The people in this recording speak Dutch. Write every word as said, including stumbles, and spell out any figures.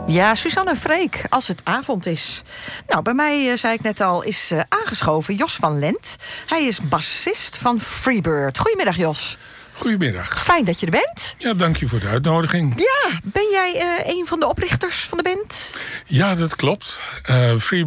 Ja, Suzanne Freek, als het avond is. Nou, bij mij, uh, zei ik net al, is uh, aangeschoven Jos van Lent. Hij is bassist van Freebird. Goedemiddag, Jos. Goedemiddag. Fijn dat je er bent. Ja, dank je voor de uitnodiging. Ja, ben jij uh, een van de oprichters van de band? Ja, dat klopt. Uh, Freebird